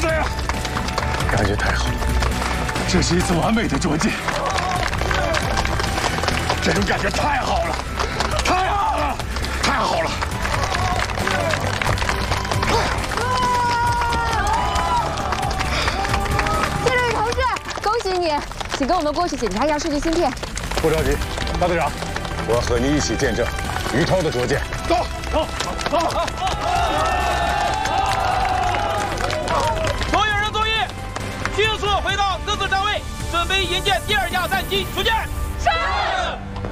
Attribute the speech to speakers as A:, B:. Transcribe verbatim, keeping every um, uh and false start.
A: 对了，
B: 感觉太好了，
A: 这是一次完美的捉箭，这种感觉太好了，太好了，太好了！
C: 谢瑞同志，恭喜你，请跟我们过去检查一下数据芯片。
B: 不着急，大队长，我和你一起见证于涛的捉箭。
A: 走，走，走！
D: 所有人注意，迅速回到各个站位，准备迎接第二架战机出现。是。